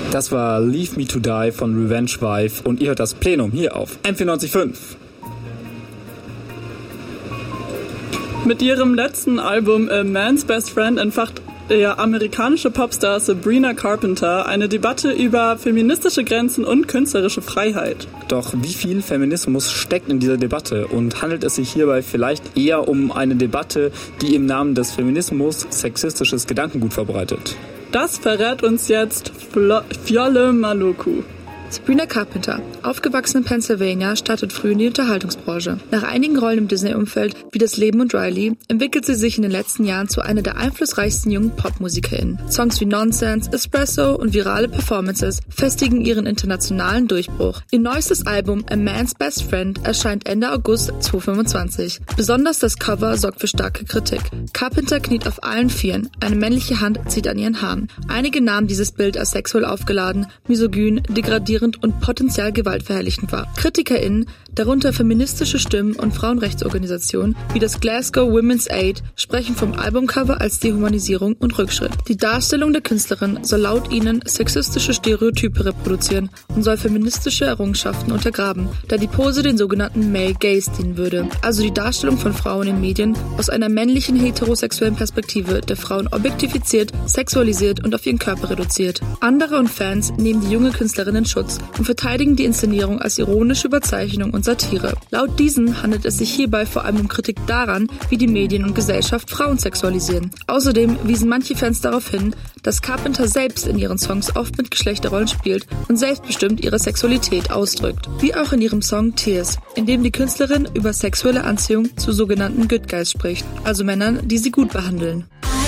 Das war Leave Me to Die von Revenge Wife und ihr hört das Plenum hier auf M94.5. Mit ihrem letzten Album A Man's Best Friend entfacht der amerikanische Popstar Sabrina Carpenter eine Debatte über feministische Grenzen und künstlerische Freiheit. Doch wie viel Feminismus steckt in dieser Debatte und handelt es sich hierbei vielleicht eher um eine Debatte, die im Namen des Feminismus sexistisches Gedankengut verbreitet? Das verrät uns jetzt Fjolle Maloku. Sabrina Carpenter, aufgewachsen in Pennsylvania, startet früh in die Unterhaltungsbranche. Nach einigen Rollen im Disney-Umfeld, wie Das Leben und Riley, entwickelt sie sich in den letzten Jahren zu einer der einflussreichsten jungen PopmusikerInnen. Songs wie Nonsense, Espresso und virale Performances festigen ihren internationalen Durchbruch. Ihr neuestes Album A Man's Best Friend erscheint Ende August 2025. Besonders das Cover sorgt für starke Kritik. Carpenter kniet auf allen Vieren, eine männliche Hand zieht an ihren Haaren. Einige nahmen dieses Bild als sexuell aufgeladen, misogyn, degradierend und potenziell gewaltverherrlichend wahr. KritikerInnen, darunter feministische Stimmen und Frauenrechtsorganisationen wie das Glasgow Women's Aid, sprechen vom Albumcover als Dehumanisierung und Rückschritt. Die Darstellung der Künstlerin soll laut ihnen sexistische Stereotype reproduzieren und soll feministische Errungenschaften untergraben, da die Pose den sogenannten Male Gaze dienen würde, also die Darstellung von Frauen in Medien aus einer männlichen heterosexuellen Perspektive, der Frauen objektifiziert, sexualisiert und auf ihren Körper reduziert. Andere und Fans nehmen die junge Künstlerin in Schutz und verteidigen die Inszenierung als ironische Überzeichnung und Satire. Laut diesen handelt es sich hierbei vor allem um Kritik daran, wie die Medien und Gesellschaft Frauen sexualisieren. Außerdem wiesen manche Fans darauf hin, dass Carpenter selbst in ihren Songs oft mit Geschlechterrollen spielt und selbstbestimmt ihre Sexualität ausdrückt. Wie auch in ihrem Song Tears, in dem die Künstlerin über sexuelle Anziehung zu sogenannten Good Guys spricht, also Männern, die sie gut behandeln.